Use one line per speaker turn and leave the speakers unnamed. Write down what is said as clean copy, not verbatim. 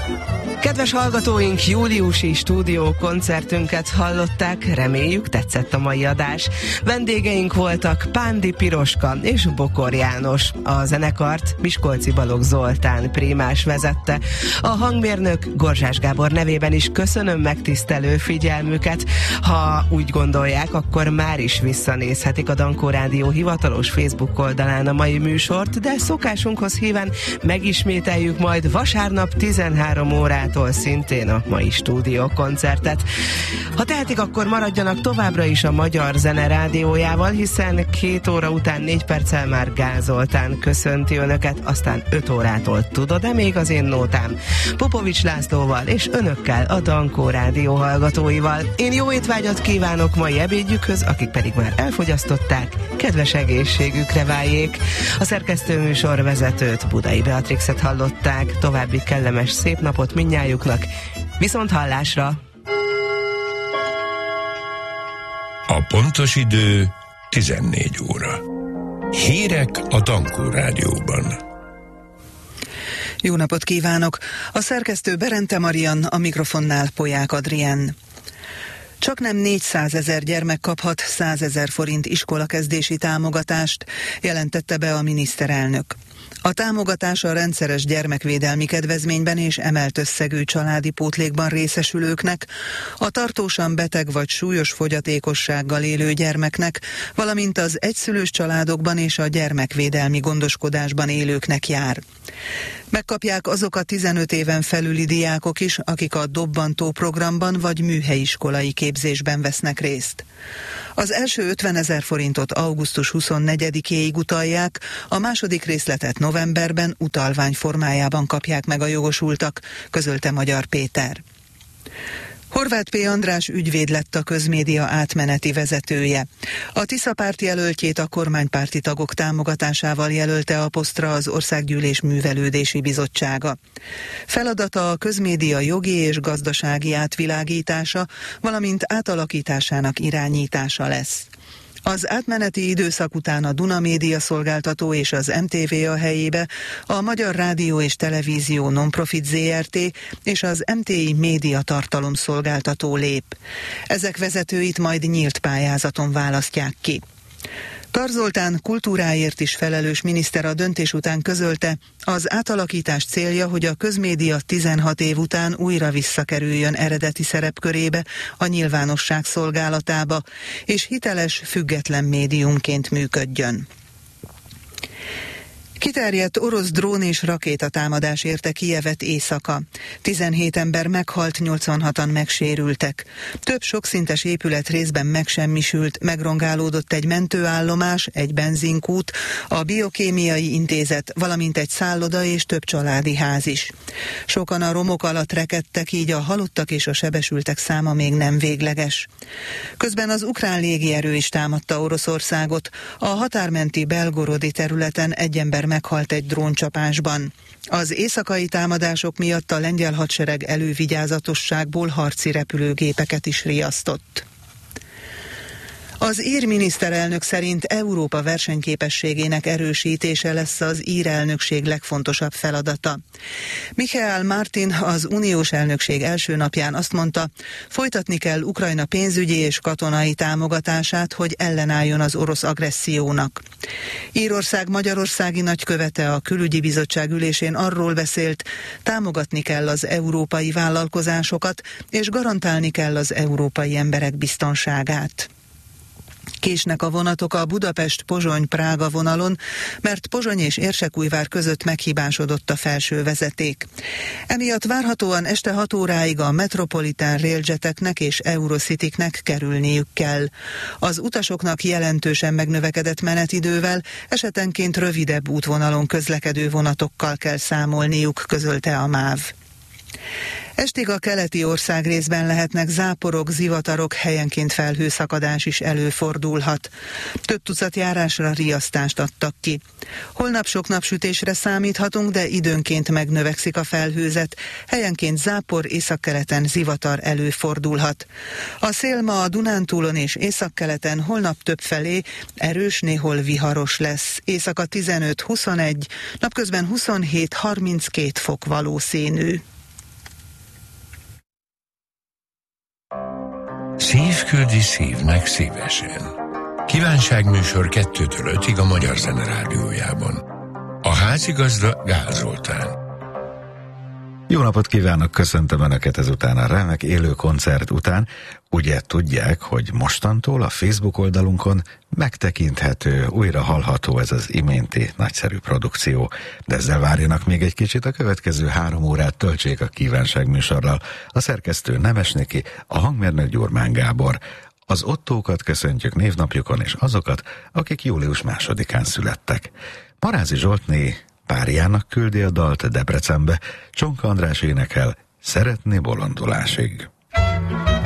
Kedves hallgatóink, júliusi stúdiókoncertünket hallották, reméljük tetszett a mai adás. Vendégeink voltak Pándi Piroska és Bokor János. A zenekart Miskolci Balogh Zoltán prímás vezette. A hangmérnök Gorzsás Gábor nevében is köszönöm megtisztelő figyelmüket. Ha úgy gondolják, akkor már is visszanézhetik a Dankó Rádió hivatalos Facebook oldalán a mai műsort, de szokásunkhoz híven megismételjük majd vasárnap 13 órától szintén a mai stúdiókoncertet. Ha tehetik, akkor maradjanak továbbra is a Magyar Zene Rádiójával, hiszen 2 óra után 4 perccel már Gál Zoltán köszönti önöket, aztán 5 órától tudod-e még az én nótám? Popovics Lászlóval és önökkel, a Dankó Rádió hallgatóival. Én jó étvágyat kívánok mai ebédjükhöz, akik pedig már elfogyasztották, kedves egészségükre váljék. A szerkesztőműsor vezetőt, Budai Beatrixet hallották. További kellemes szép napot mindnyájuknak. Viszont hallásra!
A pontos idő 14 óra. Hírek a Dankó Rádióban.
Jó napot kívánok! A szerkesztő Berente Marian, a mikrofonnál Polyák Adrien. Csaknem 400 000 gyermek kaphat 100 000 forint iskolakezdési támogatást, jelentette be a miniszterelnök. A támogatás a rendszeres gyermekvédelmi kedvezményben és emelt összegű családi pótlékban részesülőknek, a tartósan beteg vagy súlyos fogyatékossággal élő gyermeknek, valamint az egyszülős családokban és a gyermekvédelmi gondoskodásban élőknek jár. Megkapják azok a 15 éven felüli diákok is, akik a dobbantó programban vagy műhelyiskolai képzésben vesznek részt. Az első 50 000 forintot augusztus 24-éig utalják, a második részletet novemberben utalvány formájában kapják meg a jogosultak, közölte Magyar Péter. Horváth P. András ügyvéd lett a Közmédia átmeneti vezetője. A Tisza párt jelöltjét a kormánypárti tagok támogatásával jelölte a posztra az Országgyűlés Művelődési Bizottsága. Feladata a Közmédia jogi és gazdasági átvilágítása, valamint átalakításának irányítása lesz. Az átmeneti időszak után a Duna Média Szolgáltató és az MTV a helyébe a Magyar Rádió és Televízió Nonprofit Zrt. És az MTI Média Tartalomszolgáltató lép. Ezek vezetőit majd nyílt pályázaton választják ki. Tar Zoltán kultúráért is felelős miniszter a döntés után közölte, az átalakítás célja, hogy a közmédia 16 év után újra visszakerüljön eredeti szerepkörébe, a nyilvánosság szolgálatába, és hiteles, független médiumként működjön. Kiterjedt orosz drón és rakétatámadás érte Kijevet éjszaka. 17 ember meghalt, 86-an megsérültek. Több sokszintes épület részben megsemmisült, megrongálódott egy mentőállomás, egy benzinkút, a biokémiai intézet, valamint egy szálloda és több családi ház is. Sokan a romok alatt rekedtek, így a halottak és a sebesültek száma még nem végleges. Közben az ukrán légierő is támadta Oroszországot. A határmenti Belgorodi területen egy ember meghalt egy dróncsapásban. Az éjszakai támadások miatt a lengyel hadsereg elővigyázatosságból harci repülőgépeket is riasztott. Az ír miniszterelnök szerint Európa versenyképességének erősítése lesz az ír elnökség legfontosabb feladata. Michael Martin az uniós elnökség első napján azt mondta, folytatni kell Ukrajna pénzügyi és katonai támogatását, hogy ellenálljon az orosz agressziónak. Írország magyarországi nagykövete a külügyi bizottság ülésén arról beszélt, támogatni kell az európai vállalkozásokat, és garantálni kell az európai emberek biztonságát. Késnek a vonatok a Budapest-Pozsony-Prága vonalon, mert Pozsony és Érsekújvár között meghibásodott a felső vezeték. Emiatt várhatóan este 6 óráig a Metropolitan Railjeteknek és Eurocitiknek kerülniük kell. Az utasoknak jelentősen megnövekedett menetidővel, esetenként rövidebb útvonalon közlekedő vonatokkal kell számolniuk, közölte a MÁV. Estig a keleti országrészben lehetnek záporok, zivatarok, helyenként felhőszakadás is előfordulhat. Több tucat járásra riasztást adtak ki. Holnap sok napsütésre számíthatunk, de időnként megnövekszik a felhőzet, helyenként zápor, északkeleten zivatar előfordulhat. A szél ma a Dunántúlon és északkeleten, holnap többfelé erős, néhol viharos lesz. Éjszaka 15-21, napközben 27-32 fok valószínű.
küldi szívnek szívesen. Kívánságműsor 2-től 5-ig a Magyar Zene Rádiójában. A házigazda Gál Zoltán.
Jó napot kívánok, köszöntöm Önöket ezután a remek élő koncert után. Ugye tudják, hogy mostantól a Facebook oldalunkon megtekinthető, újra hallható ez az iménti nagyszerű produkció. De ezzel várjanak még egy kicsit, a következő 3 órát töltsék a kívánságműsorral. A szerkesztő Nemes Niki, a hangmérnök Gyurmán Gábor. Az Ottókat köszöntjük névnapjukon, és azokat, akik július 2-án születtek. Marázi Zsoltné párjának küldi a dalt Debrecenbe, Csonka András énekel Szeretné bolondulásig.